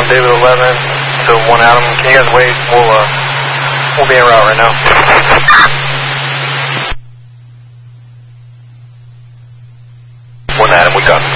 1 David 11 to 1 Adam. Can you guys wait? We'll be en route right now. 1 Adam, we got